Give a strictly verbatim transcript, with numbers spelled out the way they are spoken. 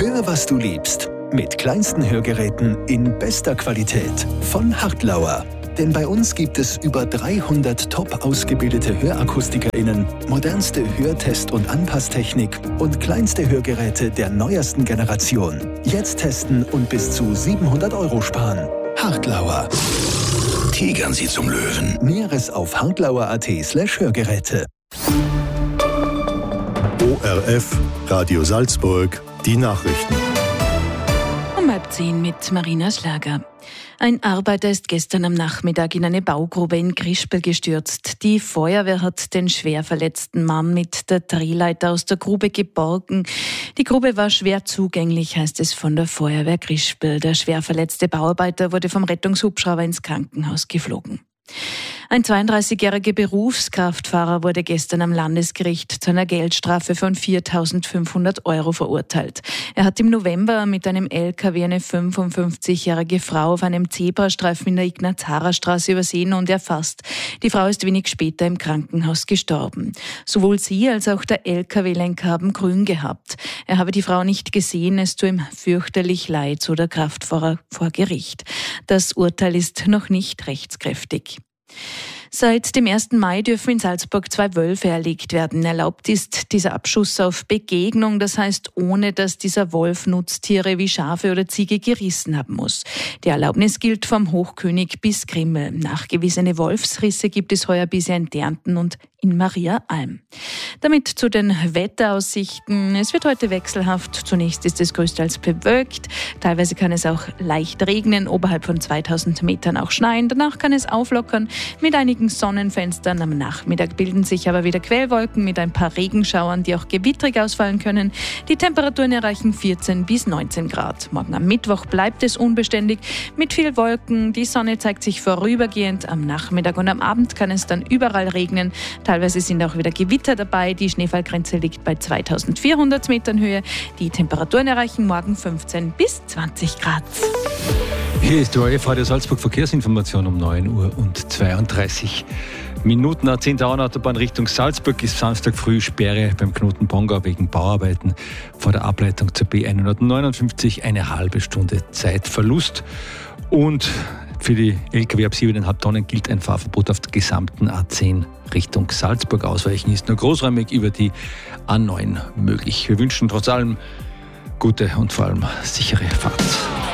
Hör, was du liebst. Mit kleinsten Hörgeräten in bester Qualität von Hartlauer. Denn bei uns gibt es über dreihundert top ausgebildete HörakustikerInnen, modernste Hörtest- und Anpasstechnik und kleinste Hörgeräte der neuesten Generation. Jetzt testen und bis zu siebenhundert Euro sparen. Hartlauer. Tigern Sie zum Löwen. Näheres auf hartlauer.at slash Hörgeräte. O R F, Radio Salzburg, die Nachrichten. Um halb zehn mit Marina Schlager. Ein Arbeiter ist gestern am Nachmittag in eine Baugrube in Grispel gestürzt. Die Feuerwehr hat den schwer verletzten Mann mit der Drehleiter aus der Grube geborgen. Die Grube war schwer zugänglich, heißt es von der Feuerwehr Grispel. Der schwer verletzte Bauarbeiter wurde vom Rettungshubschrauber ins Krankenhaus geflogen. Ein zweiunddreißigjähriger Berufskraftfahrer wurde gestern am Landesgericht zu einer Geldstrafe von viertausendfünfhundert Euro verurteilt. Er hat im November mit einem L K W eine fünfundfünfzigjährige Frau auf einem Zebrastreifen in der Ignaz-Harrer-Straße übersehen und erfasst. Die Frau ist wenig später im Krankenhaus gestorben. Sowohl sie als auch der L K W-Lenker haben grün gehabt. Er habe die Frau nicht gesehen, es tue ihm fürchterlich leid, so der Kraftfahrer vor Gericht. Das Urteil ist noch nicht rechtskräftig. Seit dem ersten Mai dürfen in Salzburg zwei Wölfe erlegt werden. Erlaubt ist dieser Abschuss auf Begegnung, das heißt ohne, dass dieser Wolf Nutztiere wie Schafe oder Ziege gerissen haben muss. Die Erlaubnis gilt vom Hochkönig bis Grimmel. Nachgewiesene Wolfsrisse gibt es heuer bisher in Dernten und in Mariaalm. Damit zu den Wetteraussichten. Es wird heute wechselhaft. Zunächst ist es größtenteils bewölkt. Teilweise kann es auch leicht regnen, oberhalb von zweitausend Metern auch schneien. Danach kann es auflockern mit einigen Sonnenfenstern. Am Nachmittag bilden sich aber wieder Quellwolken mit ein paar Regenschauern, die auch gewittrig ausfallen können. Die Temperaturen erreichen vierzehn bis neunzehn Grad. Morgen am Mittwoch bleibt es unbeständig mit viel Wolken. Die Sonne zeigt sich vorübergehend. Am Nachmittag und am Abend kann es dann überall regnen. Teilweise sind auch wieder Gewitter dabei. Die Schneefallgrenze liegt bei zweitausendvierhundert Metern Höhe. Die Temperaturen erreichen morgen fünfzehn bis zwanzig Grad. Hier ist die O R F Radio Salzburg Verkehrsinformation um neun Uhr und zweiunddreißig Minuten. A zehn Autobahn Richtung Salzburg ist Samstag früh Sperre beim Knoten Pongau wegen Bauarbeiten vor der Ableitung zur B hundertneunundfünfzig. Eine halbe Stunde Zeitverlust. Und für die L K W ab sieben Komma fünf Tonnen gilt ein Fahrverbot auf der gesamten A zehn Richtung Salzburg. Ausweichen ist nur großräumig über die A neun möglich. Wir wünschen trotz allem gute und vor allem sichere Fahrt.